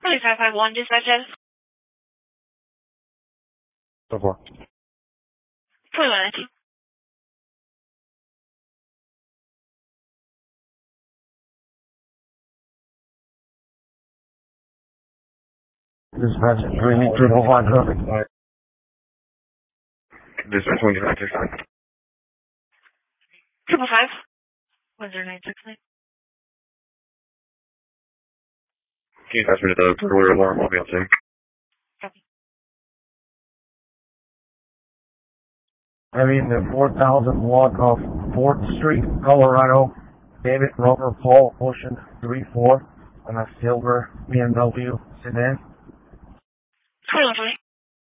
551 dispatches. So far. 2119. Dispatch 355 traffic. Dispatch 10969. 555. 10969. Can you pass me to the earlier alarm? I'll be on scene. Copy. I mean the 4000 block off 4th Street, Colorado. David Rover Paul Ocean 34 on a silver BMW sedan. 2120.